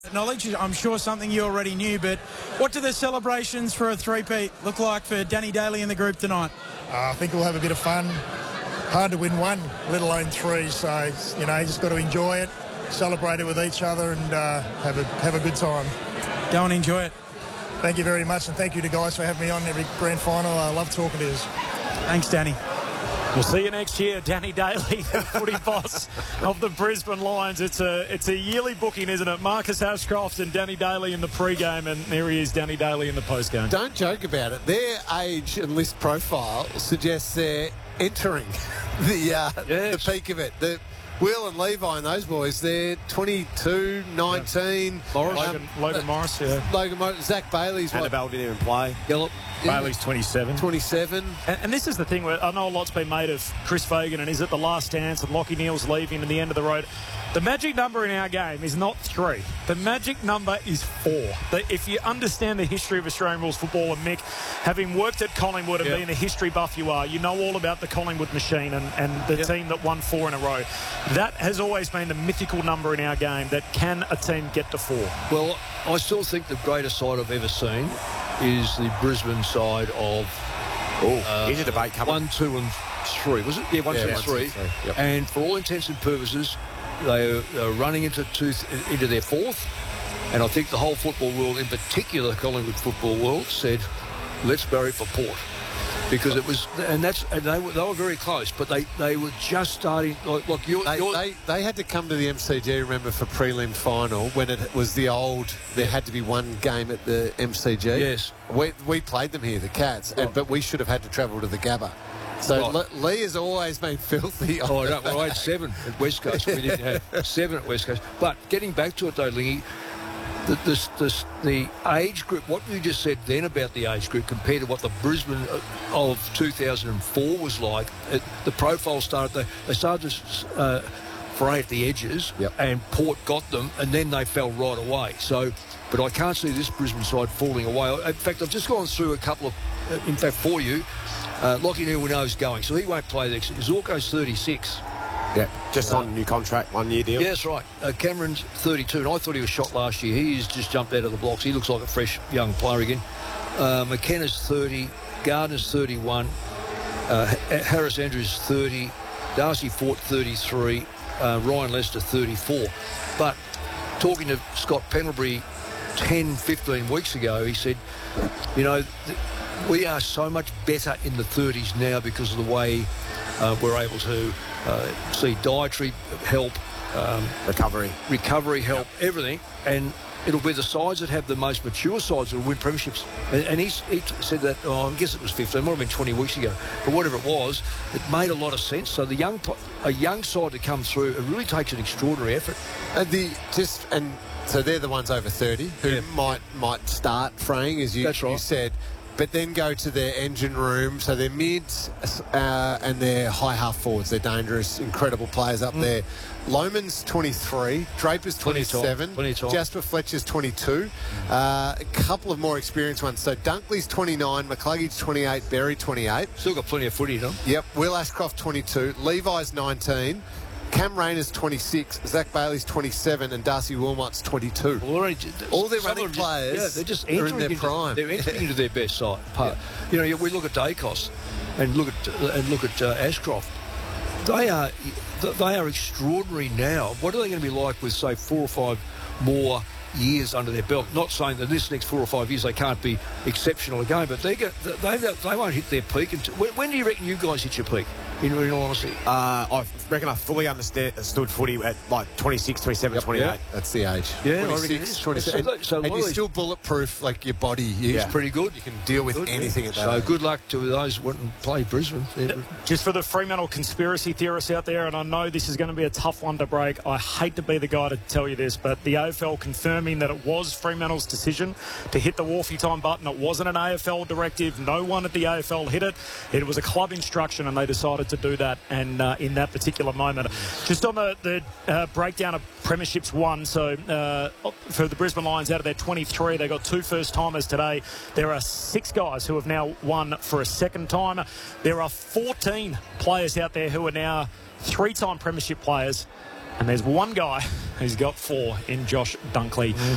Knowledge, I'm sure something you already knew, but what do the celebrations for a three-peat look like for Danny Daly and the group tonight? I think we'll have a bit of fun. Hard to win one, let alone three, so, you just got to enjoy it, celebrate it with each other and have a good time. Go and enjoy it. Thank you very much, and thank you to guys for having me on every grand final. I love talking to you. Thanks, Danny. We'll see you next year, Danny Daly, the footy boss of the Brisbane Lions. It's a yearly booking, isn't it? Marcus Ashcroft and Danny Daly in the pre-game, and there he is, Danny Daly in the post-game. Don't joke about it. Their age and list profile suggests they're entering the peak of it. Will and Levi and those boys, they're 22, 19. Logan Morris, Logan Morris, Zach Bailey's Annabelle didn't even play. Bailey's 27. 27. And this is the thing, where I know a lot's been made of Chris Fagan and is it the last dance and Lachie Neale's leaving and the end of the road. The magic number in our game is not 3. The magic number is 4. If you understand the history of Australian rules football, and Mick, having worked at Collingwood and being the history buff you are, you know all about the Collingwood machine and the team that won 4 in a row. That has always been the mythical number in our game, that can a team get to 4? Well, I still think the greatest side I've ever seen is the Brisbane side of here's a debate coming. 1, 2 and 3, was it? Yeah, 1, 2 and 3. Yep. And for all intents and purposes, they are running into their 4th. And I think the whole football world, in particular the Collingwood football world, said, let's bury for Port. Because it was, and they were very close, but they were just starting. They had to come to the MCG, remember, for prelim final when it was the old. There had to be one game at the MCG. Yes, we played them here, the Cats, but we should have had to travel to the Gabba. So Lee has always been filthy. Oh, no, well, I had 7 at West Coast. We didn't have 7 at West Coast. But getting back to it though, Lingy, the age group, what you just said then about the age group compared to what the Brisbane of 2004 was like, the profile started, they started to fray at the edges, and Port got them, and then they fell right away. So, but I can't see this Brisbane side falling away. In fact, I've just gone through a couple of, in fact, for you, Lachie Neale we know is going, so he won't play next year. Zorko's 36. Yeah, just on a new contract, 1-year deal. Yeah, that's right. Cameron's 32, and I thought he was shot last year. He's just jumped out of the blocks. He looks like a fresh young player again. McKenna's 30, Gardner's 31, Harris Andrews 30, Darcy Fort 33, Ryan Lester 34. But talking to Scott Pendlebury 10, 15 weeks ago, he said, we are so much better in the 30s now because of the way we're able to see dietary help, recovery help, everything, and it'll be the sides that have the most mature sides that will win premierships. And he said that, I guess it was 15, might have been 20 weeks ago, but whatever it was, it made a lot of sense. So a young side to come through, it really takes an extraordinary effort. So they're the ones over 30 who might start fraying, as you said. But then go to their engine room. So they're mids and they're high half forwards. They're dangerous, incredible players up there. Loman's 23, Draper's 27, Jasper Fletcher's 22. A couple of more experienced ones. So Dunkley's 29, McCluggage 28, Berry 28. Still got plenty of footy, though. Yep. Will Ashcroft 22, Levi's 19. Cam Rayner's 26, Zach Bailey's 27, and Darcy Wilmot's 22. All their running players they're just are in their prime. They're entering into their best side. We look at Dacos and look at Ashcroft. They are extraordinary now. What are they going to be like with, say, 4 or 5 more years under their belt? Not saying that this next 4 or 5 years they can't be exceptional again, but they won't hit their peak until. When do you reckon you guys hit your peak? In all honesty, I reckon I fully understood footy at like 26, 27, 28. Yeah. That's the age. Yeah, 26, 27. And you're still bulletproof, like your body is pretty good. You can deal with anything at that age. So good luck to those who want to play Brisbane. Just for the Fremantle conspiracy theorists out there, and I know this is going to be a tough one to break, I hate to be the guy to tell you this, but the AFL confirming that it was Fremantle's decision to hit the Wharfie time button. It wasn't an AFL directive. No one at the AFL hit it. It was a club instruction, and they decided to do that. And in that particular moment, just on the breakdown of premierships won, so for the Brisbane Lions, out of their 23, they got 2 first-timers today. There are 6 guys who have now won for a second time. There are 14 players out there who are now 3-time premiership players. And there's one guy who's got 4 in Josh Dunkley.